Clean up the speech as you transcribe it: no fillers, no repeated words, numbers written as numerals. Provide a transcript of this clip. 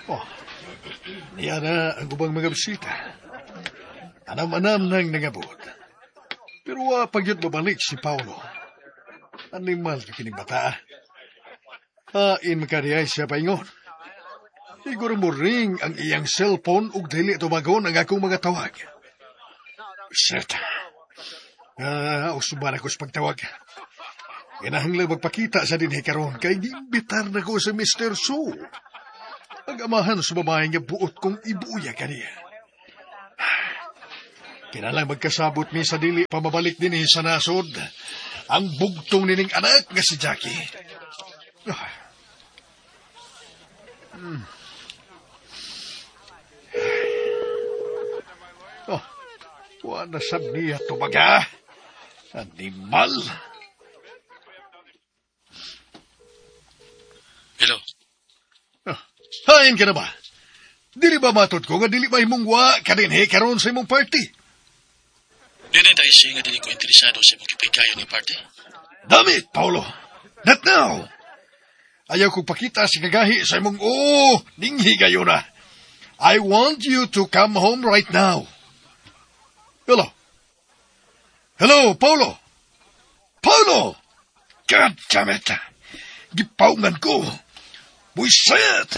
Oh, niya na ang ubang mga bisita. Anam-anam nang nangabot. Pero pagyot babalik si Paulo. Animal ka kining bata. Hain makariay siya paingon. Siguro mo ring ang iyang cellphone ug dili tumagon ang akong mga tawag. Bisita. Usuban ako sa pagtawag. Ganahanglang magpakita sa dinhi karon kay giimbitar na ko sa Mr. Su. Ang amahan sa babae nga buot kong ibuya kaniya. Kinalang magkasabot mi sa dili pamabalik din sa nasod ang bugtong nining anak nga si Jackie. Wala sab niya tumaga. Animal. Hello. Hain ka na ba? Dili ba matod ko nga dili ba imong wa kadinhi karon sa imong party? Dili tayo siya nga dili ko interesado sa imong kipikayo ni party. Damit, Paulo. Not now. Ayaw kong pakita si kagahi sa imong ninghi gayo na. I want you to come home right now. Hello? Hello, Paulo? Paulo! God damn it! Gipaungan ko! Buisit!